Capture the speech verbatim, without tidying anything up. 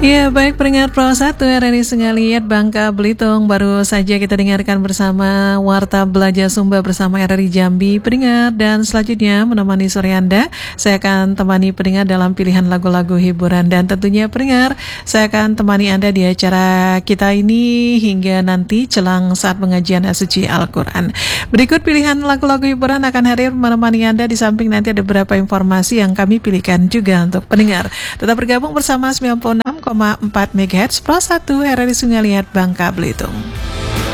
Ya, baik pendengar Pro satu R R I Sengaliat Bangka Belitung, baru saja kita dengarkan bersama Warta Belajar Sumba bersama R R I Jambi pendengar, dan selanjutnya menemani sore Anda saya akan temani pendengar dalam pilihan lagu-lagu hiburan, dan tentunya pendengar saya akan temani Anda di acara kita ini hingga nanti jelang saat pengajian suci Al-Quran. Berikut pilihan lagu-lagu hiburan akan hadir menemani Anda, di samping nanti ada beberapa informasi yang kami pilihkan juga untuk pendengar. Tetap bergabung bersama sembilan puluh enam koma empat megahertz Pro satu R R I Sengaliat Bangka Belitung.